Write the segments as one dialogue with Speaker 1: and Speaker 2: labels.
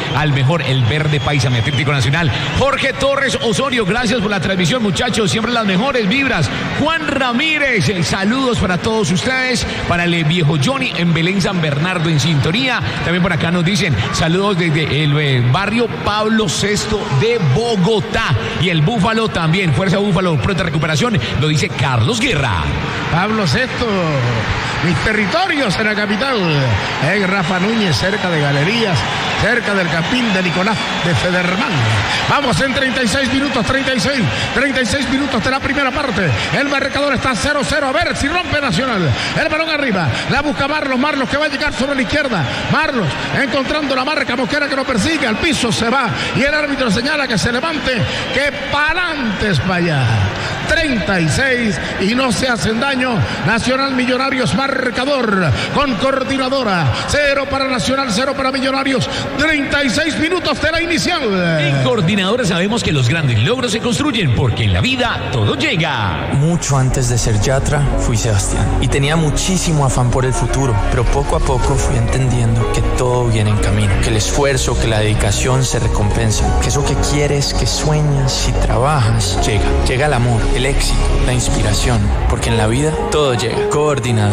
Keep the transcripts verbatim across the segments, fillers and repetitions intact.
Speaker 1: al mejor, el Verde Paisa, mi Atlético Nacional. Jorge Torres Osorio, gracias por la transmisión, muchachos, siempre las mejores vibras. Juan Ramírez, eh, saludos para todos ustedes, para el viejo Johnny en Belén San Bernardo en sintonía. También por acá nos dicen saludos desde el eh, barrio Pablo sexto de Bogotá. Y el Búfalo también, Fuerza Búfalo, pronta recuperación, lo dice Carlos Guerra.
Speaker 2: Pablo sexto, mis territorios en la capital. En Rafa Núñez, cerca de Galerías, cerca del Campín de Nicolás de Federman. Vamos en treinta y seis minutos, treinta y seis, treinta y seis minutos de la primera parte. El marcador está cero cero. A ver si rompe Nacional. El balón arriba, la busca Marlos, Marlos que va a llegar sobre la izquierda. Marlos encontrando la marca, Mosquera que lo persigue, al piso se va y el árbitro señala que se levante, que pa'lante es para allá. treinta y seis y no se hacen daño. Nacional Millonarios marcador con coordinadora. Cero para Nacional, cero para Millonarios. treinta y seis minutos de la inicial.
Speaker 1: En coordinadora sabemos que los grandes logros se construyen porque en la vida todo llega.
Speaker 3: Mucho antes de ser Yatra fui Sebastián y tenía muchísimo afán por el futuro, pero poco a poco fui entendiendo que todo viene en camino, que el esfuerzo, que la dedicación se recompensan, que eso que quieres, que sueñas y trabajas, llega. Llega el amor, el éxito, la inspiración, porque en la vida todo llega. Coordinador.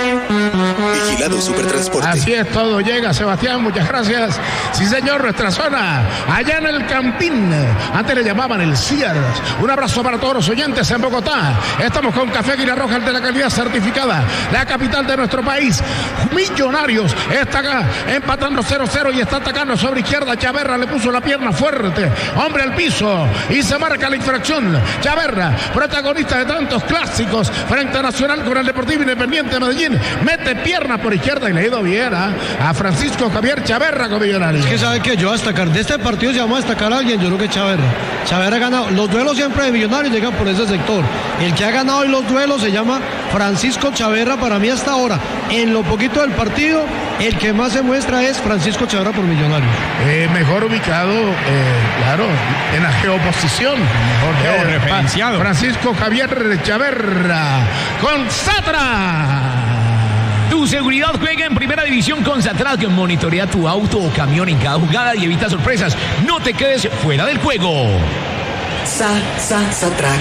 Speaker 4: Vigilado Supertransporte.
Speaker 2: Así es, todo llega, Sebastián, muchas gracias. Sí, señor, nuestra zona, allá en el Campín, antes le llamaban el Ciars. Un abrazo para todos los oyentes en Bogotá. Estamos con Café Águila Roja, el de la calidad certificada, la capital de nuestro país. Millonarios está acá empatando cero cero y está atacando sobre izquierda. Chaverra le puso la pierna fuerte, hombre al piso, y se marca la infracción. Chaverra, protagonista de tantos clásicos frente a Nacional con el Deportivo Independiente de Medellín, mete pierna por izquierda y le ha ido bien ¿eh? a Francisco Javier Chaverra con Millonarios.
Speaker 5: Es que sabe que yo a destacar de este partido, si vamos a destacar a alguien, yo creo que Chaverra. Chaverra ha ganado, los duelos siempre de Millonarios llegan por ese sector. El que ha ganado hoy los duelos se llama Francisco Chaverra. Para mí hasta ahora, en lo poquito del partido, el que más se muestra es Francisco Chaverra por Millonarios.
Speaker 2: Eh, mejor ubicado, eh, claro, en la geoposición. Mejor
Speaker 6: eh, referenciado.
Speaker 2: Francisco Javier Chaverra con Satra.
Speaker 1: Tu seguridad juega en primera división con Satral, que monitorea tu auto o camión en cada jugada y evita sorpresas. No te quedes fuera del juego.
Speaker 7: Sa, sa, Satrac.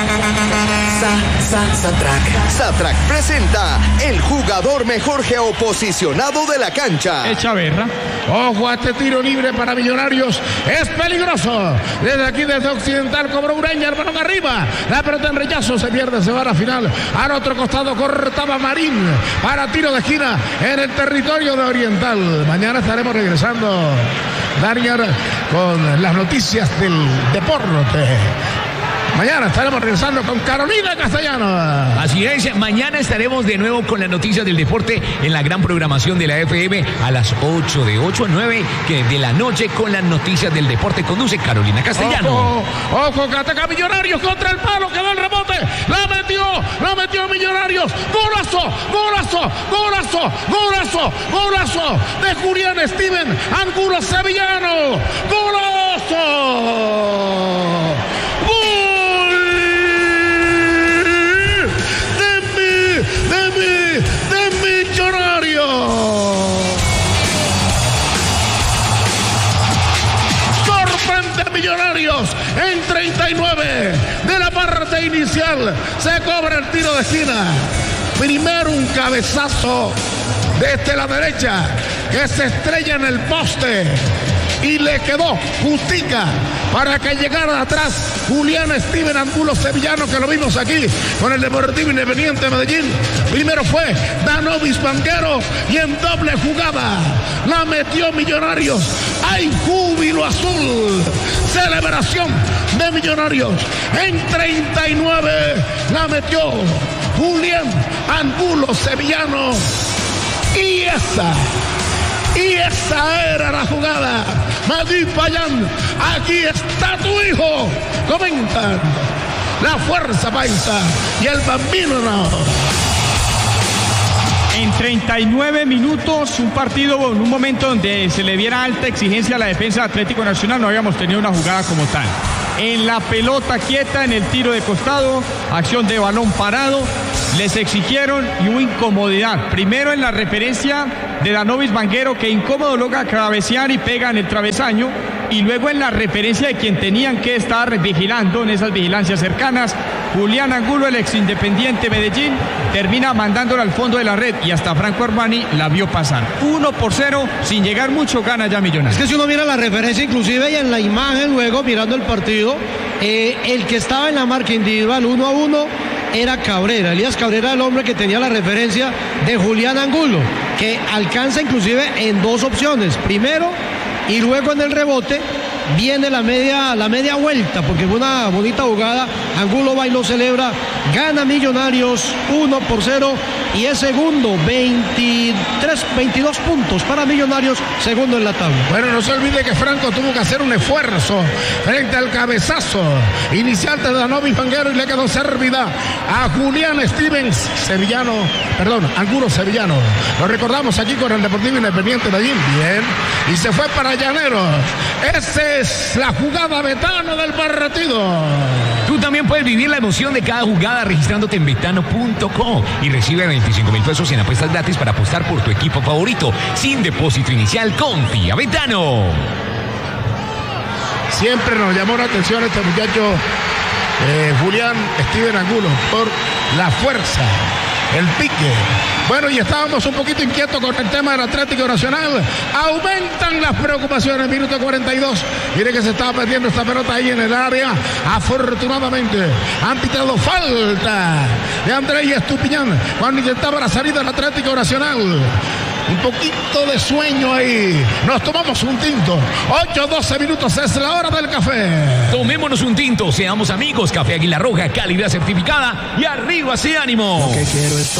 Speaker 7: Sa, sa, Satrac.
Speaker 4: Satrac presenta el jugador mejor geoposicionado de la cancha.
Speaker 6: Es Chaverra.
Speaker 2: Ojo a este tiro libre para Millonarios. Es peligroso. Desde aquí, desde Occidental, cobró Ureña, el balón arriba. La pelota en rechazo se pierde, se va a la final. Al otro costado cortaba Marín para tiro de esquina en el territorio de Oriental. Mañana estaremos regresando, Daniel, con las noticias del deporte. Mañana estaremos regresando con Carolina Castellano.
Speaker 1: Así es, mañana estaremos de nuevo con las noticias del deporte en la gran programación de la F M a las ocho, de ocho a nueve que de la noche con las noticias del deporte. Conduce Carolina Castellano.
Speaker 2: Ojo, ojo, que ataca Millonarios contra el palo, quedó el rebote, la metió, la metió Millonarios. Golazo, golazo, golazo, golazo, golazo de Julián Steven Angulo Sevillano. Golazo. Millonarios en treinta y nueve de la parte inicial se cobra el tiro de esquina. Primero un cabezazo desde la derecha que se estrella en el poste y le quedó justica para que llegara de atrás Julián Steven Angulo Sevillano, que lo vimos aquí con el Deportivo Independiente de Medellín. Primero fue Danovis Banquero y en doble jugada la metió Millonarios. ¡Hay júbilo azul! Celebración de Millonarios. En treinta y nueve la metió Julián Angulo Sevillano. Y esa, y esa era la jugada. Madrid Payán, aquí está tu hijo. Comentan la Fuerza Paisa y el Bambino no.
Speaker 6: En treinta y nueve minutos, un partido, en un momento donde se le diera alta exigencia a la defensa de Atlético Nacional, no habíamos tenido una jugada como tal. En la pelota quieta, en el tiro de costado, acción de balón parado, les exigieron y hubo incomodidad. Primero en la referencia de Danovis Vanguero, que incómodo logra cabecear y pega en el travesaño, y luego en la referencia de quien tenían que estar vigilando en esas vigilancias cercanas, Julián Angulo, el ex Independiente Medellín, termina mandándola al fondo de la red y hasta Franco Armani la vio pasar. Uno por cero, sin llegar mucho, gana ya Millonarios.
Speaker 5: Es que si uno mira la referencia inclusive y en la imagen luego mirando el partido, eh, el que estaba en la marca individual uno a uno era Cabrera. Elías Cabrera, el hombre que tenía la referencia de Julián Angulo, que alcanza inclusive en dos opciones. Primero, y luego en el rebote viene la media, la media vuelta, porque fue una bonita jugada. Angulo va y lo celebra, gana Millonarios uno por cero y es segundo, veintitrés, veintidós puntos para Millonarios, segundo en la tabla.
Speaker 2: Bueno, no se olvide que Franco tuvo que hacer un esfuerzo frente al cabezazo inicial de Danovis Vanguero y le quedó servida a Julián Stevens Sevillano, perdón, Angulo Sevillano. Lo recordamos aquí con el Deportivo Independiente de Medellín, bien, y se fue para Llaneros. Esa es la jugada Betano del partido.
Speaker 1: Tú también puedes vivir la emoción de cada jugada registrándote en betano punto com y recibe veinticinco mil pesos en apuestas gratis para apostar por tu equipo favorito sin depósito inicial. Confía Betano.
Speaker 2: Siempre nos llamó la atención este muchacho eh, Julián Steven Angulo por la fuerza, el pique. Bueno, y estábamos un poquito inquietos con el tema del Atlético Nacional. Aumentan las preocupaciones. Minuto cuarenta y dos. Mire que se estaba perdiendo esta pelota ahí en el área. Afortunadamente han pitado falta de Andrés Estupiñán cuando intentaba la salida del Atlético Nacional. Un poquito de sueño ahí. Nos tomamos un tinto. ocho doce minutos, es la hora del café.
Speaker 1: Tomémonos un tinto, seamos amigos. Café Águila Roja, calidad certificada. Y arriba, sí, ánimo.
Speaker 8: Lo que quiero es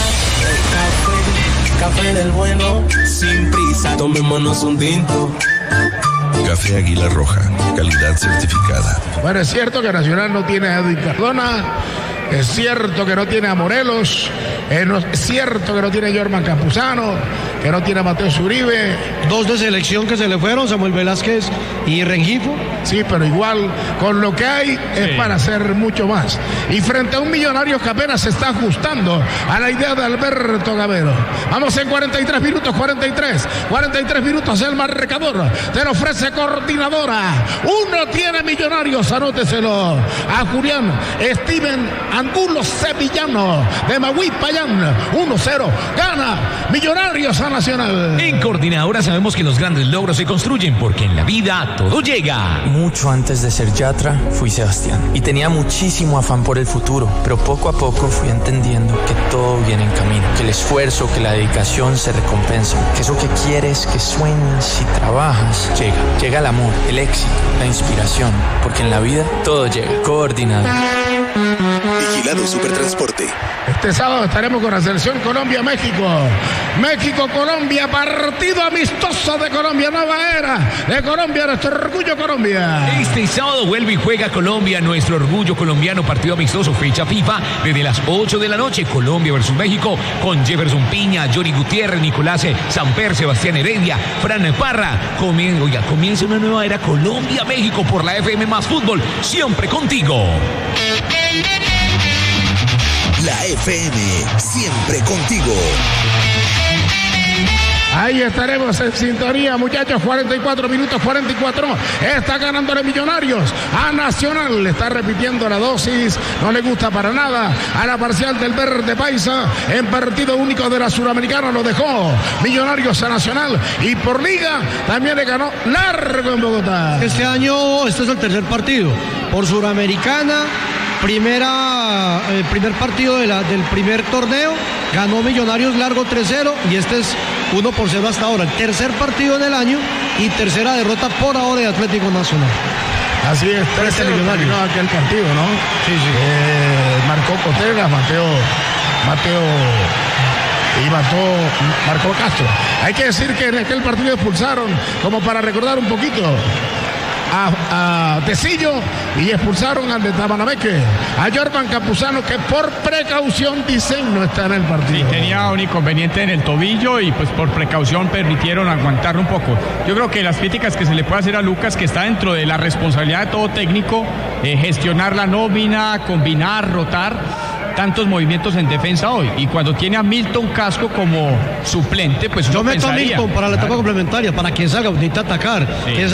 Speaker 8: tomar café, café del bueno, sin prisa. Tomémonos un tinto.
Speaker 9: Café Águila Roja, calidad certificada.
Speaker 2: Bueno, es cierto que Nacional no tiene a Edwin Cardona. Es cierto que no tiene a Morelos. Eh, no, es cierto que no tiene a Jorman Campuzano, que no tiene a Mateo Zuribe.
Speaker 5: Dos de selección que se le fueron, Samuel Velázquez y Rengifo.
Speaker 2: Sí, pero igual, con lo que hay, sí, es para hacer mucho más. Y frente a un Millonario que apenas se está ajustando a la idea de Alberto Gamero. Vamos en cuarenta y tres minutos, cuarenta y tres. cuarenta y tres minutos el marcador. Te lo ofrece Coordinadora. Uno tiene Millonarios, anóteselo. A Julián Steven Angulo Sevillano de Magui Payán. uno cero. Gana Millonarios a Nacional.
Speaker 1: En Coordinadora sabemos que los grandes logros se construyen porque en la vida todo llega.
Speaker 3: Mucho antes de ser Yatra, fui Sebastián. Y tenía muchísimo afán por el futuro. Pero poco a poco fui entendiendo que todo viene en camino. Que el esfuerzo, que la dedicación se recompensan. Que eso que quieres, que sueñas y trabajas, llega. Llega el amor, el éxito, la inspiración. Porque en la vida todo llega. Coordinado.
Speaker 4: Vigilado Supertransporte.
Speaker 2: Este sábado estaremos con la selección Colombia-México. México-Colombia, partido amistoso de Colombia, nueva era de Colombia, nuestro orgullo Colombia.
Speaker 1: Este sábado vuelve y juega Colombia, nuestro orgullo colombiano, partido amistoso, fecha FIFA, desde las ocho de la noche, Colombia versus México, con Jefferson Piña, Johnny Gutiérrez, Nicolás Samper, Sebastián Heredia, Fran Parra. Comien, oiga, comienza una nueva era Colombia-México por la F M más Fútbol, siempre contigo.
Speaker 4: La F M, siempre contigo.
Speaker 2: Ahí estaremos en sintonía, muchachos. cuarenta y cuatro minutos, cuarenta y cuatro. Está ganando los Millonarios a Nacional. Le está repitiendo la dosis. No le gusta para nada a la parcial del Verde Paisa. En partido único de la Suramericana lo dejó Millonarios a Nacional. Y por liga también le ganó largo en Bogotá.
Speaker 5: Este año, este es el tercer partido. Por Suramericana, primera, eh, primer partido de la, del primer torneo. Ganó Millonarios largo tres cero y este es uno por cero hasta ahora. El tercer partido del año y tercera derrota por ahora de Atlético Nacional.
Speaker 2: Así es, tres cero Millonarios. No, aquel partido, ¿no?
Speaker 5: Sí, sí.
Speaker 2: Eh, marcó Cotegas, Mateo, Mateo y mató, marcó Castro. Hay que decir que en aquel partido expulsaron, como para recordar un poquito, a, a Tecillo y expulsaron al de Tabanameque, a Jorman Campuzano, que por precaución dicen no está en el partido.
Speaker 6: Sí, tenía un inconveniente en el tobillo y pues por precaución permitieron aguantarlo un poco. Yo creo que las críticas que se le puede hacer a Lucas, que está dentro de la responsabilidad de todo técnico, eh, gestionar la nómina, combinar, rotar. tantos movimientos en defensa hoy. Y cuando tiene a Milton Casco como suplente, pues
Speaker 5: yo
Speaker 6: uno
Speaker 5: meto
Speaker 6: pensaría,
Speaker 5: a Milton para la etapa
Speaker 6: claro.
Speaker 5: complementaria, para quien salga, necesita atacar.
Speaker 6: Sí.
Speaker 5: Que